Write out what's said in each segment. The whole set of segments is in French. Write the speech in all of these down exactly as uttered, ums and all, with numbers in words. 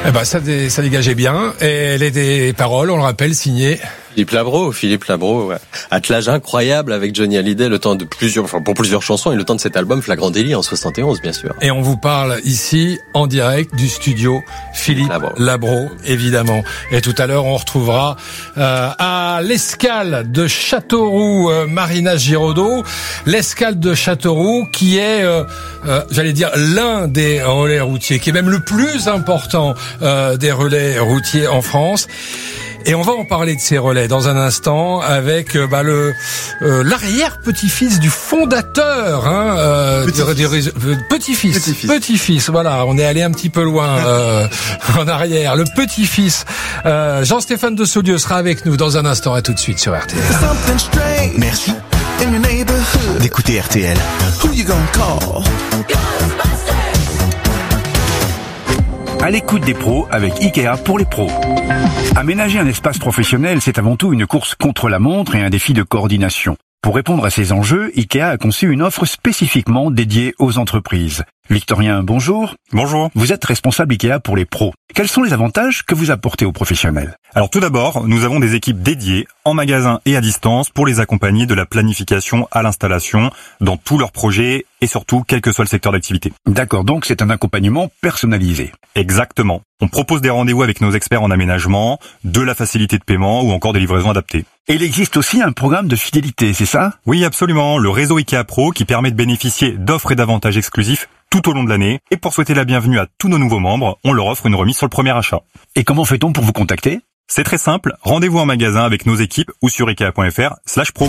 Eh ben, ça, dé, ça dégageait bien. Et les, des paroles, on le rappelle, signées Philippe Labro, Philippe Labro, ouais. Attelage incroyable avec Johnny Hallyday, le temps de plusieurs, enfin, pour plusieurs chansons et le temps de cet album Flagrant délit en soixante et onze, bien sûr. Et on vous parle ici, en direct, du studio Philippe Labro, Labro évidemment. Et tout à l'heure, on retrouvera, euh, à l'escale de Châteauroux, euh, Marina Giraudot. L'escale de Châteauroux, qui est, euh, euh, j'allais dire, l'un des relais routiers, qui est même le plus important, euh, des relais routiers en France. Et on va en parler de ces relais dans un instant avec euh, bah, le euh, l'arrière-petit-fils du fondateur, hein, euh, petit-fils. Du, du, du, petit-fils, petit-fils, petit-fils. Voilà, on est allé un petit peu loin euh, en arrière. Le petit-fils, euh, Jean-Stéphane de Saulieu sera avec nous dans un instant. À tout de suite sur R T L. Merci d'écouter R T L. À l'écoute des pros avec Ikea pour les pros. Aménager un espace professionnel, c'est avant tout une course contre la montre et un défi de coordination. Pour répondre à ces enjeux, Ikea a conçu une offre spécifiquement dédiée aux entreprises. Victorien, bonjour. Bonjour. Vous êtes responsable Ikea pour les pros. Quels sont les avantages que vous apportez aux professionnels ? Alors tout d'abord, nous avons des équipes dédiées en magasin et à distance pour les accompagner de la planification à l'installation dans tous leurs projets et surtout quel que soit le secteur d'activité. D'accord, donc c'est un accompagnement personnalisé. Exactement. On propose des rendez-vous avec nos experts en aménagement, de la facilité de paiement ou encore des livraisons adaptées. Et il existe aussi un programme de fidélité, c'est ça ? Oui, absolument. Le réseau Ikea Pro qui permet de bénéficier d'offres et d'avantages exclusifs tout au long de l'année. Et pour souhaiter la bienvenue à tous nos nouveaux membres, on leur offre une remise sur le premier achat. Et comment fait-on pour vous contacter ? C'est très simple. Rendez-vous en magasin avec nos équipes ou sur ikea.fr slash pro.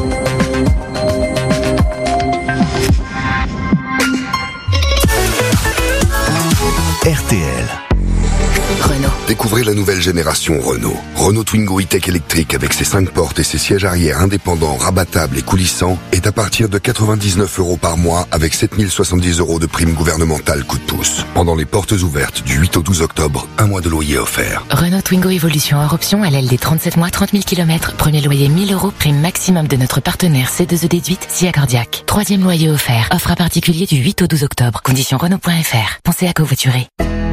R T L. Renault. Découvrez la nouvelle génération Renault. Renault Twingo E-Tech électrique avec ses cinq portes et ses sièges arrière indépendants, rabattables et coulissants est à partir de quatre-vingt-dix-neuf euros par mois avec sept mille soixante-dix euros de prime gouvernementale coup de pouce. Pendant les portes ouvertes du huit au douze octobre, un mois de loyer offert. Renault Twingo Evolution hors option à L L D trente-sept mois, trente mille kilomètres. Premier loyer mille euros, prime maximum de notre partenaire C deux E déduite, S I A Cardiaque. Troisième loyer offert. Offre à particulier du huit au douze octobre. Conditions Renault point F R. Pensez à covoiturer.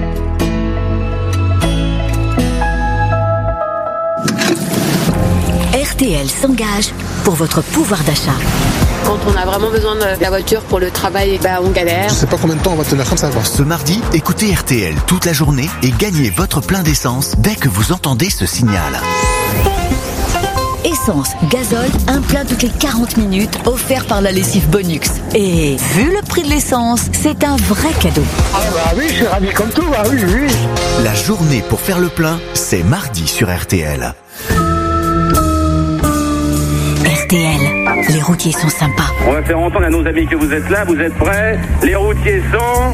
R T L s'engage pour votre pouvoir d'achat. Quand on a vraiment besoin de la voiture pour le travail, bah on galère. Je sais pas combien de temps on va tenir comme ça, quoi. Ce mardi, écoutez R T L toute la journée et gagnez votre plein d'essence dès que vous entendez ce signal. Essence, gazole, un plein toutes les quarante minutes, offert par la lessive Bonux. Et vu le prix de l'essence, c'est un vrai cadeau. Ah bah oui, je suis ravi comme tout, bah oui, oui. La journée pour faire le plein, c'est mardi sur R T L. R T L, les routiers sont sympas. On va faire entendre à nos amis que vous êtes là, vous êtes prêts ? Les routiers sont...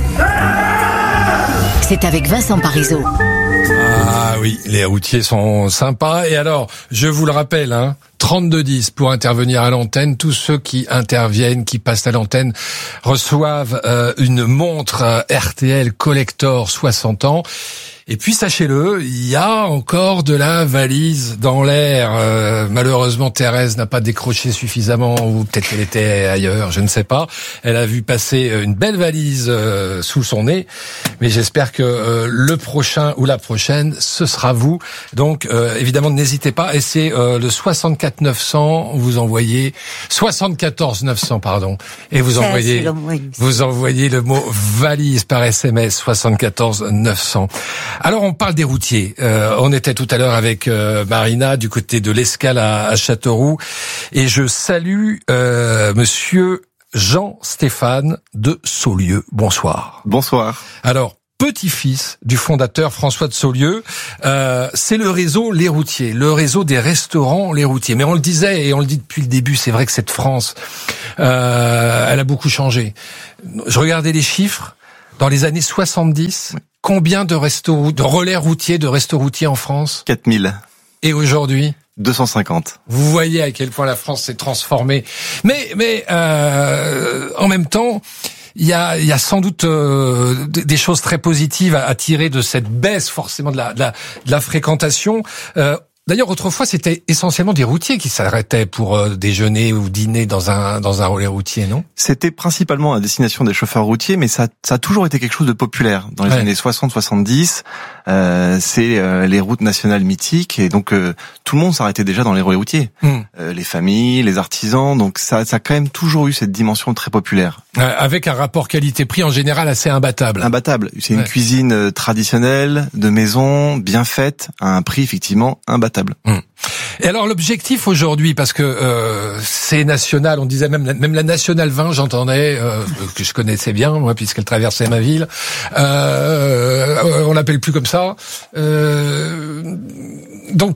C'est avec Vincent Parisot. Ah oui, les routiers sont sympas. Et alors, je vous le rappelle, hein, trente-deux dix pour intervenir à l'antenne. Tous ceux qui interviennent, qui passent à l'antenne, reçoivent euh, une montre euh, R T L Collector soixante ans. Et puis sachez-le, il y a encore de la valise dans l'air. Euh, malheureusement, Thérèse n'a pas décroché suffisamment, ou peut-être qu'elle était ailleurs, je ne sais pas. Elle a vu passer une belle valise euh, sous son nez, mais j'espère que euh, le prochain ou la prochaine, ce sera vous. Donc euh, évidemment, n'hésitez pas. Et c'est euh, le soixante-quatre neuf cents. Vous envoyez soixante-quatorze neuf cents, pardon, et vous Ça, envoyez vous envoyez le mot valise par S M S soixante-quatorze neuf cents. Alors on parle des routiers. Euh, on était tout à l'heure avec euh, Marina du côté de l'Escale à, à Châteauroux, et je salue euh, Monsieur Jean-Stéphane de Saulieu. Bonsoir. Bonsoir. Alors, petit-fils du fondateur François de Saulieu, euh, c'est le réseau Les Routiers, le réseau des restaurants Les Routiers. Mais on le disait et on le dit depuis le début, c'est vrai que cette France, euh, elle a beaucoup changé. Je regardais les chiffres. Dans les années soixante-dix, combien de restos, de relais routiers, de restos routiers en France ? quatre mille. Et aujourd'hui ? deux cent cinquante. Vous voyez à quel point la France s'est transformée. Mais, mais euh, en même temps, il y a, il y a sans doute euh, des choses très positives à, à tirer de cette baisse forcément de la, de la, de la fréquentation. Euh, D'ailleurs, autrefois, c'était essentiellement des routiers qui s'arrêtaient pour euh, déjeuner ou dîner dans un dans un relais routier, non ? C'était principalement à destination des chauffeurs routiers, mais ça, ça a toujours été quelque chose de populaire. Dans les ouais. années soixante soixante-dix, euh, c'est euh, les routes nationales mythiques, et donc euh, tout le monde s'arrêtait déjà dans les relais routiers. Mmh. Euh, les familles, les artisans, donc ça, ça a quand même toujours eu cette dimension très populaire. Euh, avec un rapport qualité-prix en général assez imbattable. Imbattable. C'est une ouais. cuisine traditionnelle, de maison, bien faite, à un prix effectivement imbattable. Mmh. Et alors l'objectif aujourd'hui, parce que euh, c'est national, on disait même même la Nationale vingt, j'entendais euh, que je connaissais bien moi puisqu'elle traversait ma ville. Euh, on l'appelle plus comme ça. Euh, donc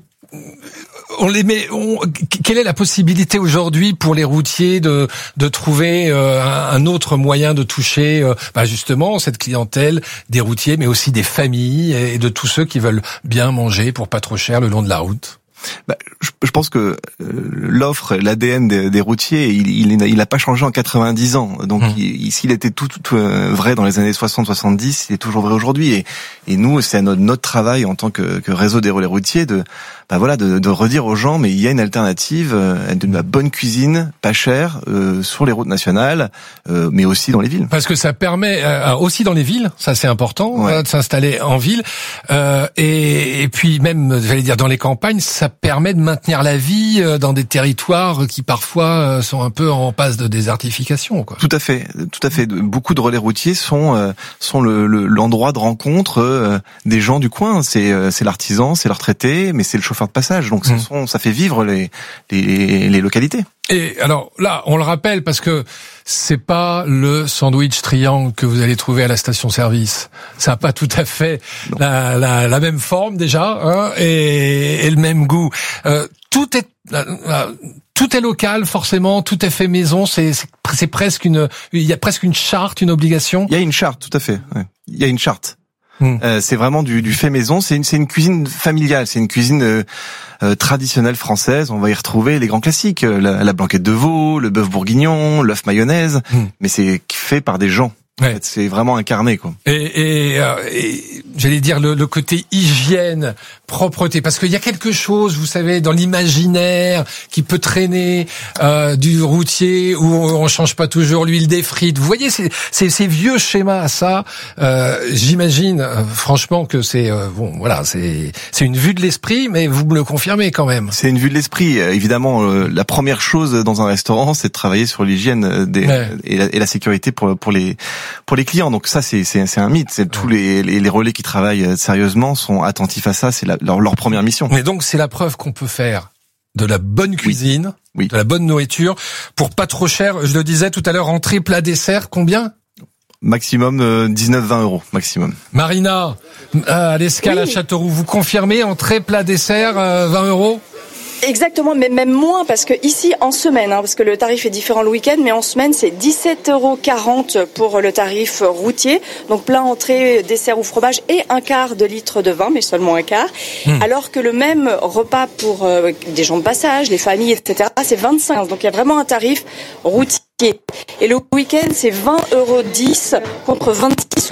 on les met. On, quelle est la possibilité aujourd'hui pour les routiers de de trouver euh, un autre moyen de toucher euh, bah justement cette clientèle des routiers, mais aussi des familles et de tous ceux qui veulent bien manger pour pas trop cher le long de la route? Bah, je, je pense que euh, l'offre, l'A D N des, des routiers, il, il, il a pas changé en quatre-vingt-dix ans. Donc, mmh. il, s'il était tout, tout euh, vrai dans les années soixante soixante-dix, il est toujours vrai aujourd'hui. Et, et nous, c'est notre, notre travail en tant que, que réseau des relais routiers de, bah voilà, de, de redire aux gens, mais il y a une alternative, euh, de la bonne cuisine, pas chère, euh, sur les routes nationales, euh, mais aussi dans les villes. Parce que ça permet euh, aussi dans les villes, ça c'est important, ouais. euh, de s'installer en ville, euh, et, et puis même, j'allais dire dans les campagnes, ça permet de maintenir la vie dans des territoires qui parfois sont un peu en passe de désertification, quoi. Tout à fait, tout à fait. Beaucoup de relais routiers sont euh, sont le, le, l'endroit de rencontre euh, des gens du coin. C'est euh, c'est l'artisan, c'est le retraité, mais c'est le chauffeur de passage. Donc, mmh. ce sont, ça fait vivre les les, les localités. Et alors là, on le rappelle parce que c'est pas le sandwich triangle que vous allez trouver à la station-service. Ça n'a pas tout à fait la, la, la même forme déjà, hein, et, et le même goût. Euh, tout est euh, tout est local forcément, tout est fait maison. C'est, c'est c'est presque une, il y a presque une charte, une obligation. Il y a une charte, tout à fait. Ouais. Il y a une charte. Mmh. Euh, c'est vraiment du, du fait maison. C'est une, c'est une cuisine familiale. C'est une cuisine euh, euh, traditionnelle française. On va y retrouver les grands classiques, la, la blanquette de veau, le bœuf bourguignon, l'œuf mayonnaise. Mmh. Mais c'est fait par des gens. Ouais. En fait, c'est vraiment incarné, quoi. Et, et, euh, et j'allais dire le, le côté hygiène, propreté, parce qu'il y a quelque chose, vous savez, dans l'imaginaire qui peut traîner euh, du routier où on change pas toujours l'huile des frites. Vous voyez, c'est, c'est, ces vieux schémas, ça. Euh, j'imagine, euh, franchement, que c'est euh, bon, voilà, c'est c'est une vue de l'esprit, mais vous me le confirmez quand même. C'est une vue de l'esprit. Euh, évidemment, euh, la première chose dans un restaurant, c'est de travailler sur l'hygiène des, ouais. et, la, et la sécurité pour pour les pour les clients. Donc ça, c'est c'est, c'est un mythe. C'est tous les, les les relais qui travaillent sérieusement sont attentifs à ça. C'est la, leur leur première mission. Mais donc c'est la preuve qu'on peut faire de la bonne cuisine, oui. Oui. de la bonne nourriture pour pas trop cher. Je le disais tout à l'heure, entrée, plat, dessert, combien? Maximum euh, dix-neuf vingt euros maximum. Marina, à l'Escale oui. à Châteauroux, vous confirmez entrée, plat, dessert, euh, vingt euros? Exactement, mais même moins, parce que ici, en semaine, hein, parce que le tarif est différent le week-end, mais en semaine, c'est dix-sept euros quarante pour le tarif routier. Donc, plat, entrée, dessert ou fromage et un quart de litre de vin, mais seulement un quart. Mmh. Alors que le même repas pour euh, des gens de passage, les familles, et cetera, c'est vingt-cinq. Donc, il y a vraiment un tarif routier. Et le week-end, c'est vingt euros dix contre vingt-six.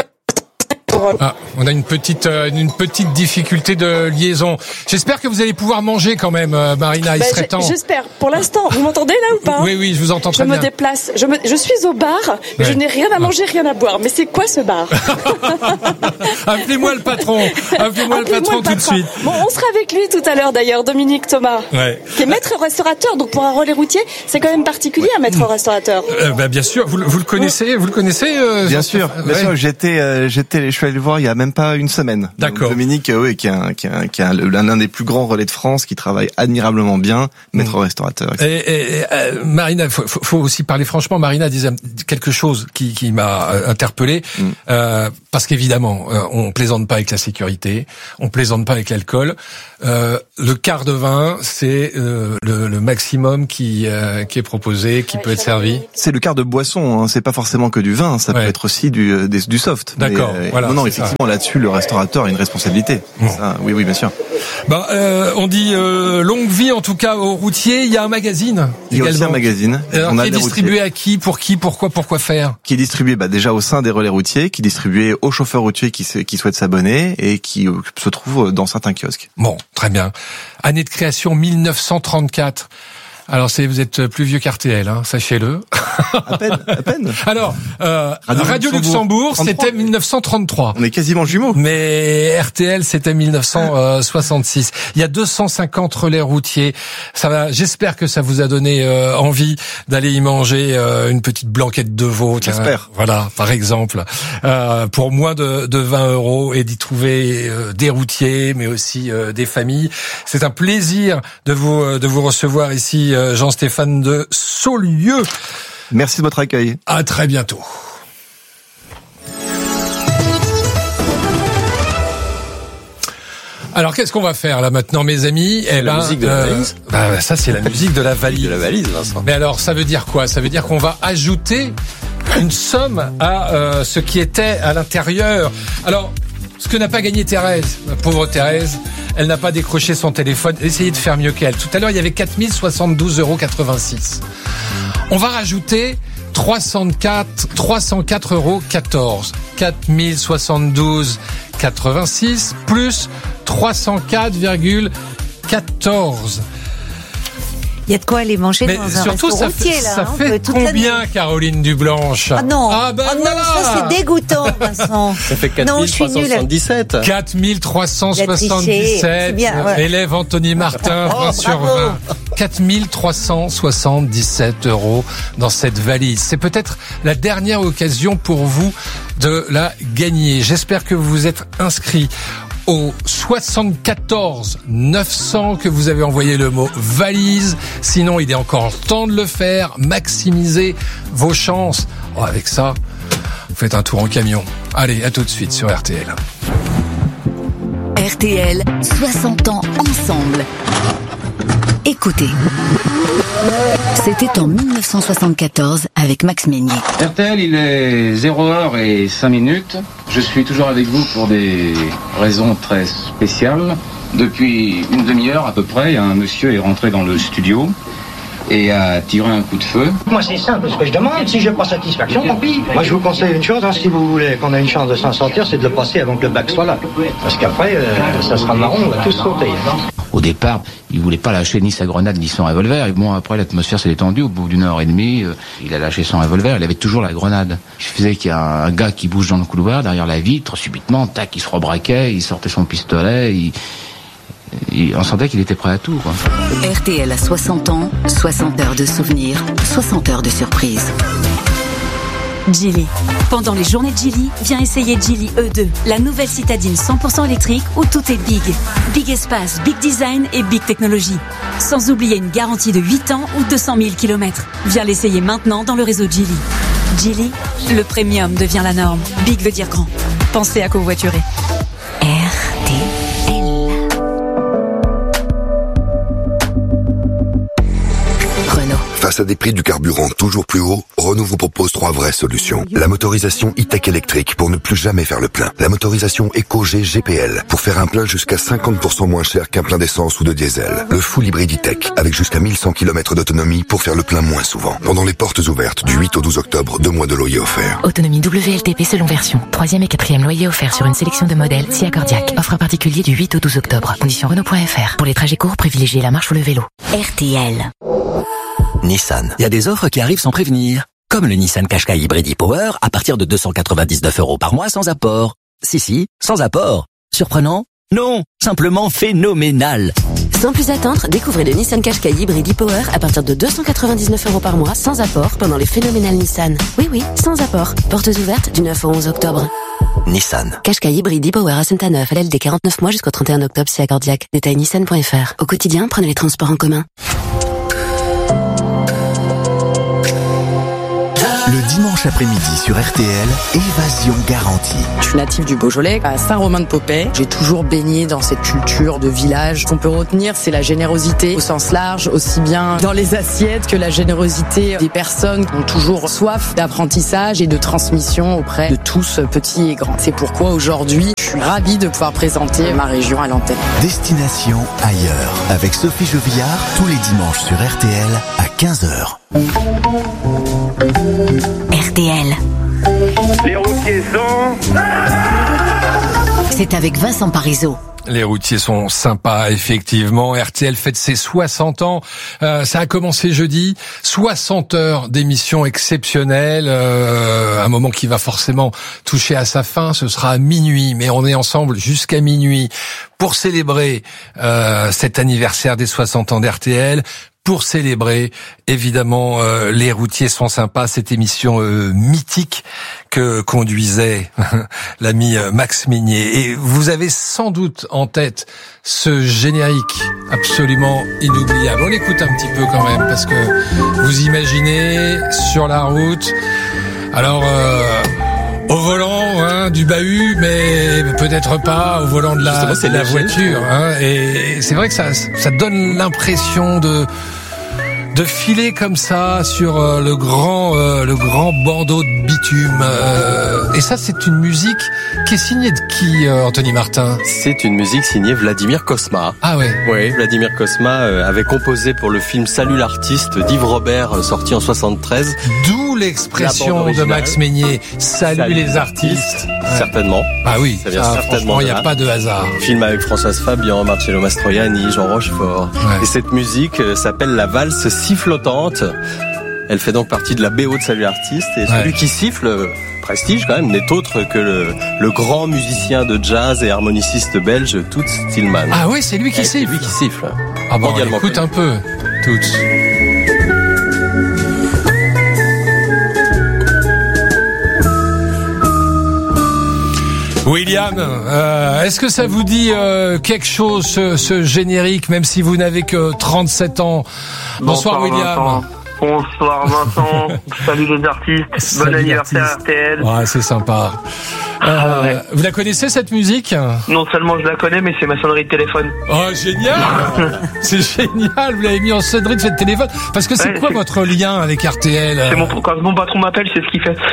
Ah, on a une petite euh, une petite difficulté de liaison. J'espère que vous allez pouvoir manger quand même, euh, Marina. Il bah, serait temps. J'espère. Pour l'instant, vous m'entendez là ou pas? Oui, oui, je vous entends très je bien. Je me déplace. Je, me, je suis au bar, mais ouais. je n'ai rien à manger, rien à boire. Mais c'est quoi ce bar? Appelez-moi le patron. Appelez-moi, Appelez-moi le patron le tout patron. de suite. Bon, on sera avec lui tout à l'heure d'ailleurs, Dominique Thomas, ouais. qui est maître restaurateur. Donc pour un relais routier, c'est quand même particulier un maître restaurateur. Euh, bah, bien sûr. Vous, vous le connaissez, vous le connaissez. Euh, bien sûr, bien ouais. sûr. J'étais, euh, j'étais, je suis allé le voir il y a même pas une semaine. D'accord. Dominique, euh, oui, qui est un, qui est un, qui est un, l'un des plus grands relais de France, qui travaille admirablement bien, maître mmh. restaurateur. Et, et, et euh, Marina, faut, faut, faut aussi parler franchement. Marina disait quelque chose qui, qui m'a interpellé, mmh. euh, parce qu'évidemment, euh, on plaisante pas avec la sécurité, on plaisante pas avec l'alcool. Euh, le quart de vin, c'est euh, le, le maximum qui, euh, qui est proposé, qui ouais, peut être servi. C'est le quart de boisson. Hein, c'est pas forcément que du vin, ça ouais. peut être aussi du, des, du soft. D'accord. Mais, euh, voilà, non, non, effectivement, ça. là-dessus, le restaurateur a une responsabilité. Mmh. Ça, oui, oui, bien sûr. Bah, euh, on dit euh, longue vie en tout cas aux routiers. Il y a un magazine. Il y a aussi un magazine. Alors, on qui a est distribué routiers. À qui, pour qui, pourquoi, pourquoi faire? Qui est distribué bah, déjà au sein des relais routiers, qui est distribué aux chauffeurs routiers qui, qui souhaitent s'abonner et qui euh, se trouve dans certains kiosques. Bon, très bien. Année de création mille neuf cent trente-quatre. Alors, c'est, vous êtes plus vieux qu'R T L, hein, sachez-le. À peine, à peine. Alors, euh, Radio, Radio Luxembourg, Luxembourg c'était mille neuf cent trente-trois. On est quasiment jumeaux. Mais R T L, c'était mille neuf cent soixante-six. Il y a deux cent cinquante relais routiers. Ça va. J'espère que ça vous a donné euh, envie d'aller y manger euh, une petite blanquette de veau. J'espère. Voilà, par exemple, euh, pour moins de, de vingt euros et d'y trouver euh, des routiers, mais aussi euh, des familles. C'est un plaisir de vous de vous recevoir ici. Jean-Stéphane de Saulieu. Merci de votre accueil. À très bientôt. Alors, qu'est-ce qu'on va faire là maintenant, mes amis? C'est eh la ben, musique de la euh, valise. Bah, ça, c'est la musique de la valise. De la valise, Vincent. Mais alors, ça veut dire quoi? Ça veut dire qu'on va ajouter une somme à euh, ce qui était à l'intérieur. Alors, ce que n'a pas gagné Thérèse, la pauvre Thérèse, elle n'a pas décroché son téléphone. Essayez de faire mieux qu'elle. Tout à l'heure, il y avait quatre mille soixante-douze euros quatre-vingt-six. On va rajouter trois cent quatre, trois cent quatre euros quatorze. quatre mille soixante-douze quatre-vingt-six plus trois cent quatre virgule quatorze. Il y a de quoi aller manger mais dans un surtout, resto ça routier, fait, là. Ça hein, fait combien, Caroline Dublanche? Ah non, ah ben ah non voilà. ça c'est dégoûtant, Vincent. Ça fait quatre mille trois cent soixante-dix-sept. quatre mille trois cent soixante-dix-sept. Bien, ouais. Élève Anthony Martin, vingt oh, sur vingt. quatre mille trois cent soixante-dix-sept euros dans cette valise. C'est peut-être la dernière occasion pour vous de la gagner. J'espère que vous vous êtes inscrits au soixante-quatorze neuf cents que vous avez envoyé le mot valise. Sinon, il est encore temps de le faire. Maximisez vos chances. Oh, avec ça, vous faites un tour en camion. Allez, à tout de suite sur R T L. R T L, soixante ans ensemble. Écoutez. C'était en mille neuf cent soixante-quatorze avec Max Meignier. R T L, il est zéro heure et cinq minutes. Je suis toujours avec vous pour des raisons très spéciales. Depuis une demi-heure à peu près, un monsieur est rentré dans le studio et a tiré un coup de feu. Moi, c'est simple ce que je demande. Si je n'ai pas satisfaction, tant pis. Moi, je vous conseille une chose, hein, si vous voulez qu'on ait une chance de s'en sortir, c'est de le passer avant que le bac soit là. Parce qu'après, euh, ça sera marron, on va tous sauter. Hein. Au départ, il voulait pas lâcher ni sa grenade ni son revolver. Et bon, après, l'atmosphère s'est détendue. Au bout d'une heure et demie, euh, il a lâché son revolver. Il avait toujours la grenade. Il suffisait qu'il y a un gars qui bouge dans le couloir, derrière la vitre, subitement, tac, il se rebraquait, il sortait son pistolet, il... Et on sentait qu'il était prêt à tout, quoi. R T L a soixante ans, soixante heures de souvenirs, soixante heures de surprises. Geely. Pendant les journées de Geely, viens essayer Geely E deux, la nouvelle citadine cent pour cent électrique où tout est big. Big espace, big design et big technologie. Sans oublier une garantie de huit ans ou deux cent mille kilomètres. Viens l'essayer maintenant dans le réseau Geely. Geely, le premium devient la norme. Big veut dire grand. Pensez à covoiturer. R T L. Face à des prix du carburant toujours plus hauts, Renault vous propose trois vraies solutions. La motorisation e-tech électrique pour ne plus jamais faire le plein. La motorisation EcoG G P L pour faire un plein jusqu'à cinquante pour cent moins cher qu'un plein d'essence ou de diesel. Le full hybride e-tech avec jusqu'à mille cent kilomètres d'autonomie pour faire le plein moins souvent. Pendant les portes ouvertes du huit au douze octobre, deux mois de loyer offert. Autonomie W L T P selon version. Troisième et quatrième loyer offert sur une sélection de modèles si accordiaque. Offre à particulier du huit au douze octobre. Conditions Renault point F R. Pour les trajets courts, privilégiez la marche ou le vélo. R T L. Nissan. Il y a des offres qui arrivent sans prévenir. Comme le Nissan Qashqai Hybrid e-Power à partir de deux cent quatre-vingt-dix-neuf euros par mois sans apport. Si, si, sans apport. Surprenant? Non, simplement phénoménal. Sans plus attendre, découvrez le Nissan Qashqai Hybrid e-Power à partir de deux cent quatre-vingt-dix-neuf euros par mois sans apport pendant les phénoménales Nissan. Oui, oui, sans apport. Portes ouvertes du neuf au onze octobre. Nissan. Qashqai Hybrid e-Power à Saint-Neuf, L L D quarante-neuf mois jusqu'au trente et un octobre si accordiaque. Détail nissan point F R. Au quotidien, prenez les transports en commun. Le dimanche dimanche après-midi sur R T L, Évasion garantie. Je suis native du Beaujolais, à Saint-Romain-de-Popais. J'ai toujours baigné dans cette culture de village. Ce qu'on peut retenir, c'est la générosité au sens large, aussi bien dans les assiettes que la générosité des personnes qui ont toujours soif d'apprentissage et de transmission auprès de tous, petits et grands. C'est pourquoi aujourd'hui, je suis ravie de pouvoir présenter ma région à l'antenne. Destination ailleurs, avec Sophie Jovillard, tous les dimanches sur R T L à quinze heures. R T L. Les routiers sont... C'est avec Vincent Parisot. Les routiers sont sympas, effectivement. R T L fête ses soixante ans. Euh, ça a commencé jeudi. soixante heures d'émission exceptionnelle. Euh, un moment qui va forcément toucher à sa fin. Ce sera à minuit. Mais on est ensemble jusqu'à minuit pour célébrer euh, cet anniversaire des soixante ans d'R T L. Pour célébrer, évidemment, euh, les routiers sont sympas, cette émission euh, mythique que conduisait l'ami euh, Max Minier. Et vous avez sans doute en tête ce générique absolument inoubliable. On l'écoute un petit peu quand même, parce que vous imaginez sur la route, alors... Euh, au volant hein, du bahut, mais peut-être pas au volant de la, de la voiture. Hein, et c'est vrai que ça, ça donne l'impression de de filer comme ça sur euh, le grand euh, le grand bandeau de bitume. Euh, et ça, c'est une musique qui est signée de qui, euh, Anthony Martin? C'est une musique signée Vladimir Cosma. Ah ouais. Oui, Vladimir Cosma euh, avait composé pour le film Salut l'artiste d'Yves Robert, euh, sorti en soixante-treize. D'où l'expression de Max Meignier, Salut, Salut les artistes. Ouais. Certainement. Ah oui, ça vient ça, certainement. Il n'y a pas de hasard. Film avec Françoise Fabian, Marcello Mastroianni, Jean Rochefort. Ouais. Et cette musique euh, s'appelle la valse sifflotante. Elle fait donc partie de la B O de Salut l'artiste. Et celui ouais. qui siffle, prestige quand même, n'est autre que le, le grand musicien de jazz et harmoniciste belge Toots Thielemans. Ah oui, c'est lui qui et siffle. C'est lui qui siffle. Ah bon, on écoute un peu, Toots. William, euh, est-ce que ça vous dit euh, quelque chose, ce, ce générique, même si vous n'avez que trente-sept ans? Bonsoir, Bonsoir William. Vincent. Bonsoir Vincent, salut les artistes, salut bon anniversaire R T L. Ouais, c'est sympa. Euh, ah ouais. Vous la connaissez cette musique? Non seulement je la connais, mais c'est ma sonnerie de téléphone. Oh génial. C'est génial, vous l'avez mis en sonnerie de votre téléphone. Parce que c'est ouais, quoi c'est... votre lien avec R T L? C'est mon, quand mon patron m'appelle, c'est ce qu'il fait.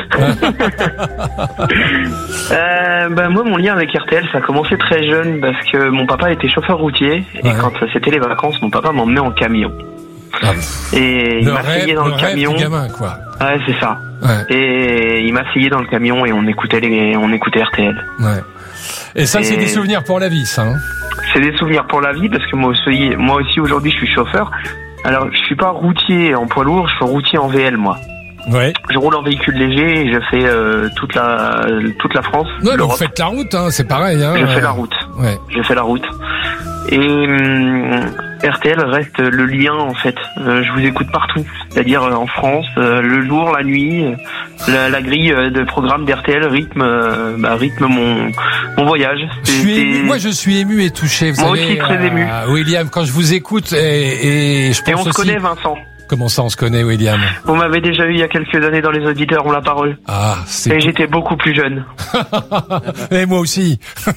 euh, ben moi mon lien avec R T L, ça a commencé très jeune parce que mon papa était chauffeur routier et ouais. quand c'était les vacances, mon papa m'emmenait en camion. Ah, et il m'asseyait dans le, le camion. Du gamin, quoi. Ouais, c'est ça. Ouais. Et il m'asseyait dans le camion et on écoutait les, on écoutait R T L. Ouais. Et ça, et c'est des souvenirs pour la vie, ça. Hein. C'est des souvenirs pour la vie parce que moi aussi, moi aussi aujourd'hui, je suis chauffeur. Alors, je suis pas routier en poids lourd, je suis routier en V L, moi. Ouais. Je roule en véhicule léger et je fais euh, toute la toute la France. Ouais, vous faites la route, hein, c'est pareil. Hein, je euh... fais la route. Ouais. Je fais la route. Et hum, R T L reste le lien en fait. Euh, je vous écoute partout, c'est-à-dire euh, en France, euh, le jour, la nuit, euh, la, la grille euh, de programme d'R T L rythme, euh, bah, rythme mon mon voyage. Je suis ému, moi, je suis ému et touché. Vous moi savez, aussi très euh, ému. William, quand je vous écoute et, et je pense et on aussi... se connaît, Vincent. Comment ça, on se connaît, William? Vous m'avez déjà eu il y a quelques années dans les auditeurs, on l'a parole. Ah, c'est... Et j'étais beaucoup plus jeune. Et moi aussi.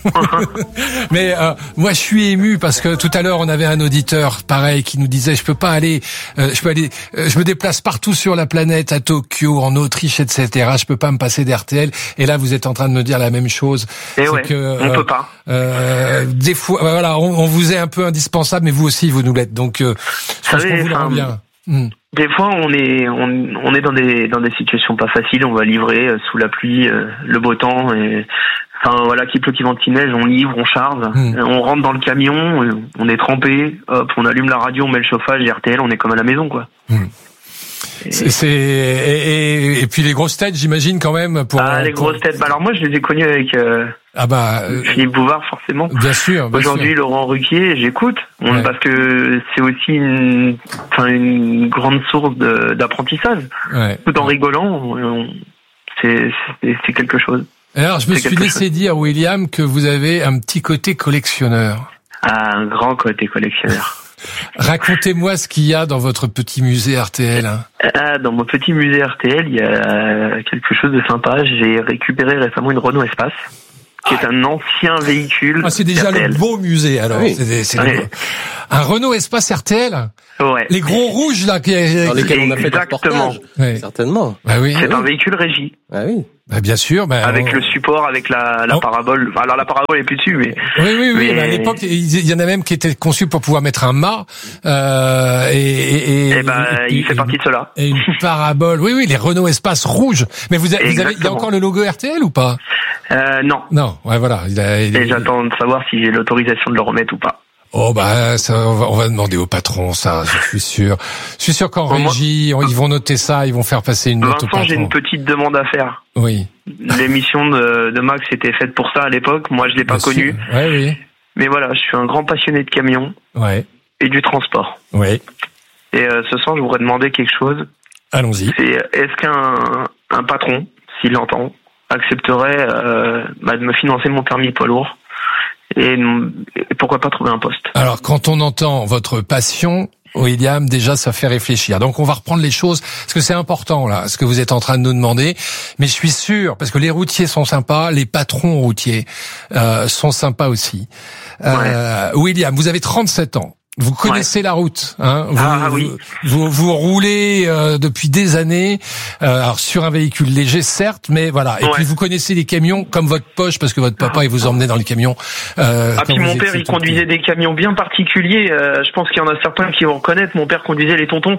Mais euh, moi, je suis ému parce que tout à l'heure, on avait un auditeur, pareil, qui nous disait, je peux pas aller, euh, je peux aller, euh, je me déplace partout sur la planète, à Tokyo, en Autriche, et cetera. Je peux pas me passer d'R T L. Et là, vous êtes en train de me dire la même chose. Et ouais, que, on euh, peut pas. Euh, des fois, voilà, on, on vous est un peu indispensable, mais vous aussi, vous nous l'êtes. Donc, euh, je pense qu'on vous le rend bien. Hmm. Des fois, on est on, on est dans des dans des situations pas faciles. On va livrer euh, sous la pluie, euh, le beau temps, et enfin voilà, qu'il pleut, qu'il vente, qu'il neige, on livre, on charge, mmh. on rentre dans le camion, on est trempé, hop, on allume la radio, on met le chauffage, et R T L, on est comme à la maison, quoi. Mmh. Et... C'est, c'est... Et, et, et puis les grosses têtes, j'imagine quand même. Pour ah les pour... grosses têtes. Bah alors moi, je les ai connues avec. Euh... Ah bah euh... Philippe Bouvard, forcément. Bien sûr. Bien Aujourd'hui, sûr. Laurent Ruquier, j'écoute ouais. parce que c'est aussi une, enfin une grande source de, d'apprentissage. Ouais. Tout en ouais. rigolant, on, c'est, c'est c'est quelque chose. Alors, je me c'est suis laissé chose. dire, William, que vous avez un petit côté collectionneur. Ah, un grand côté collectionneur. Racontez-moi ce qu'il y a dans votre petit musée R T L. Hein. Ah, dans mon petit musée R T L, il y a quelque chose de sympa. J'ai récupéré récemment une Renault Espace, qui est un ancien véhicule. Ah, c'est déjà R T L. Le beau musée, alors. Oui. C'est, c'est oui. le... Un Renault Espace R T L. Ouais. Les gros rouges, là, qui... dans lesquels on a fait le reportage. Oui. Certainement. Bah oui. C'est oui. un véhicule régie. Ah oui. Bah bien sûr, bah, avec on... le support, avec la, la oh. parabole. Alors la parabole est plus dessus, mais oui, oui, oui. Mais... Mais à l'époque, il y en a même qui étaient conçus pour pouvoir mettre un mât euh, et et, et, et bah et, il et, fait et, partie de cela. Et une parabole. Oui, oui, les Renault Espace rouges. Mais vous avez, vous avez, il y a encore le logo R T L ou pas? Euh, non. Non, ouais, voilà. Il a, il, et il... j'attends de savoir si j'ai l'autorisation de le remettre ou pas. Oh bah ça, on, va, on va demander au patron, ça, je suis sûr. Je suis sûr qu'en régie, moi... ils vont noter ça, ils vont faire passer une note au patron. Vincent, j'ai une petite demande à faire. Oui. L'émission de, de Max était faite pour ça à l'époque. Moi, je l'ai pas connue. Ouais, oui. Mais voilà, je suis un grand passionné de camions. Ouais. Et du transport. Oui. Et euh, ce soir, je voudrais demander quelque chose. Allons-y. C'est est-ce qu'un un patron, s'il l'entend, accepterait euh, bah, de me financer mon permis poids lourd? Et, et pourquoi pas trouver un poste? Alors, quand on entend votre passion, William, déjà, ça fait réfléchir. Donc, on va reprendre les choses, parce que c'est important, là, ce que vous êtes en train de nous demander. Mais je suis sûr, parce que les routiers sont sympas, les patrons routiers euh, sont sympas aussi. Euh, ouais. William, vous avez trente-sept ans. Vous connaissez ouais. la route, hein. Vous, ah oui. Vous, vous, vous roulez euh, depuis des années, euh, alors sur un véhicule léger, certes, mais voilà. Et ouais. puis vous connaissez les camions comme votre poche, parce que votre papa il vous emmenait dans les camions. Euh, ah puis mon père il conduisait des camions bien particuliers. Euh, je pense qu'il y en a certains qui vont reconnaître. Mon père conduisait les tontons.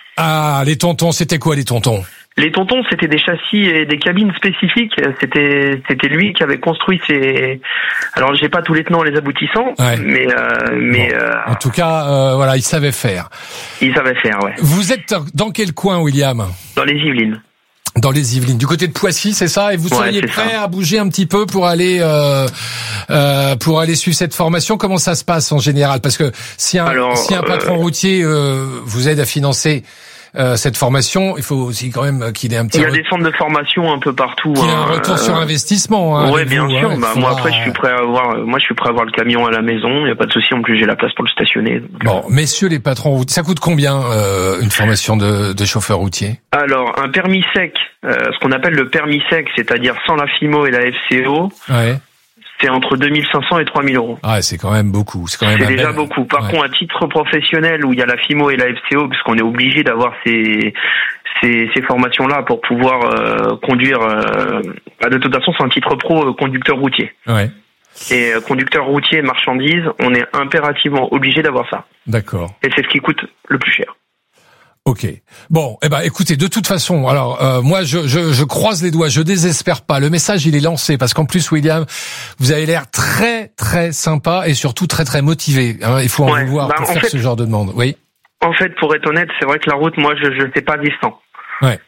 Ah, les tontons, c'était quoi les tontons? Les tontons, c'était des châssis et des cabines spécifiques. C'était c'était lui qui avait construit ces. Alors j'ai pas tous les tenants, les aboutissants, ouais. mais euh, mais. Bon. Euh... En tout cas, euh, voilà, il savait faire. Il savait faire, ouais. Vous êtes dans quel coin, William? Dans les Yvelines. Dans les Yvelines, du côté de Poissy, c'est ça? Et vous ouais, seriez prêt ça. à bouger un petit peu pour aller euh, euh, pour aller suivre cette formation? Comment ça se passe en général? Parce que si un Alors, si un patron euh... routier euh, vous aide à financer Euh, cette formation, il faut aussi quand même qu'il ait un petit. Il y a des centres de formation un peu partout. Qu'il ait hein, un retour euh... sur investissement. Hein, ouais, bien vous, sûr. Hein, bah, moi après, je suis prêt à avoir. Moi, je suis prêt à avoir le camion à la maison. Il y a pas de souci. En plus, j'ai la place pour le stationner. Donc... Bon, messieurs les patrons, ça coûte combien euh, une formation de, de chauffeur routier? Alors, un permis sec, euh, ce qu'on appelle le permis sec, c'est-à-dire sans la F I M O et la F C O. Ouais. C'est entre deux mille cinq cents et trois mille euros. Ah, c'est quand même beaucoup. C'est quand même c'est déjà belle... beaucoup. Par ouais. contre, à titre professionnel, où il y a la F I M O et la F C O, parce qu'on est obligé d'avoir ces, ces, ces formations-là pour pouvoir euh, conduire. Euh, de toute façon, c'est un titre pro euh, conducteur routier. Ouais. Et euh, conducteur routier marchandise, on est impérativement obligé d'avoir ça. D'accord. Et c'est ce qui coûte le plus cher. Ok. Bon, eh ben, écoutez, de toute façon, alors euh, moi, je, je, je croise les doigts, je désespère pas. Le message, il est lancé parce qu'en plus, William, vous avez l'air très, très sympa et surtout très, très motivé. Hein, il faut en ouais, vouloir bah, pour faire fait, ce genre de demande. Oui. En fait, pour être honnête, c'est vrai que la route, moi, je je sais pas distance. Ouais.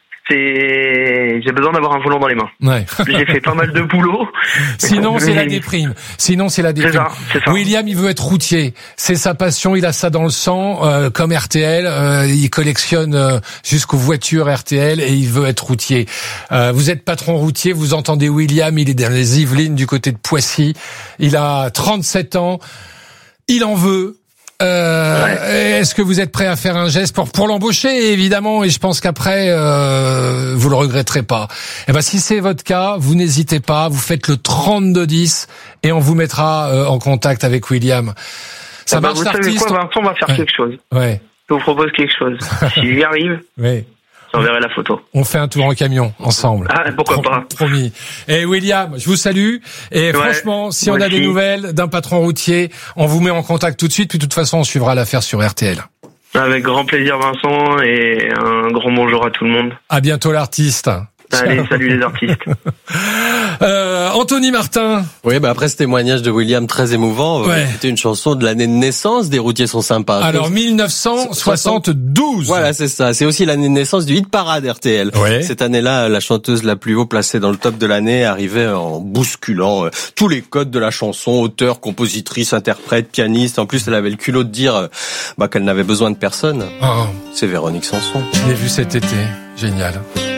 C'est, j'ai besoin d'avoir un volant dans les mains. Ouais. J'ai fait pas mal de boulot. Sinon, c'est la déprime. Sinon, c'est la déprime. C'est ça, c'est ça. William, il veut être routier. C'est sa passion. Il a ça dans le sang, euh, comme R T L. Euh, il collectionne euh, jusqu'aux voitures R T L et il veut être routier. Euh, vous êtes patron routier. Vous entendez William. Il est dans les Yvelines, du côté de Poissy. Il a trente-sept ans. Il en veut. Euh, ouais. Est-ce que vous êtes prêt à faire un geste pour pour l'embaucher, évidemment, et je pense qu'après euh, vous le regretterez pas. Et ben si c'est votre cas, vous n'hésitez pas, vous faites le trente-deux dix et on vous mettra euh, en contact avec William. Ça eh ben, marche, vous l'artiste. savez quoi, Vincent, on va faire ouais. quelque chose. Ouais. Je vous propose quelque chose. Si j'y arrive. Oui. J'enverrai la photo. On fait un tour en camion ensemble. Ah, pourquoi pas. Promis. Et William, je vous salue. Et ouais, franchement, si on a des nouvelles d'un patron routier, on vous met en contact tout de suite. Puis de toute façon, on suivra l'affaire sur R T L. Avec grand plaisir, Vincent, et un grand bonjour à tout le monde. À bientôt, l'artiste. Allez, salut les artistes. euh, Anthony Martin. Oui, bah après ce témoignage de William très émouvant, ouais. c'était une chanson de l'année de naissance des routiers sont sympas. Alors mille neuf cent soixante-douze. Voilà, c'est ça. C'est aussi l'année de naissance du hit parade R T L. Ouais. Cette année-là, la chanteuse la plus haut placée dans le top de l'année arrivait en bousculant euh, tous les codes de la chanson, auteur, compositrice, interprète, pianiste. En plus, elle avait le culot de dire euh, bah, qu'elle n'avait besoin de personne. Oh. C'est Véronique Sanson. Je l'ai vu cet été. Génial.